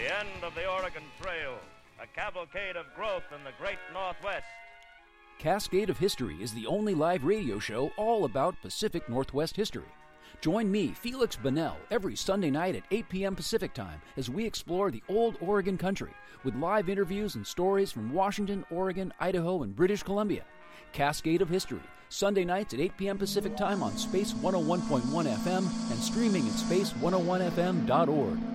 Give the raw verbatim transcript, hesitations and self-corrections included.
The end of the Oregon Trail, a cavalcade of growth in the great Northwest. Cascade of History is the only live radio show all about Pacific Northwest history. Join me, Felix Bonnell, every Sunday night at eight p.m. Pacific Time as we explore the old Oregon country with live interviews and stories from Washington, Oregon, Idaho, and British Columbia. Cascade of History, Sunday nights at eight p.m. Pacific Time on Space one oh one point one F M and streaming at space one oh one f m dot org.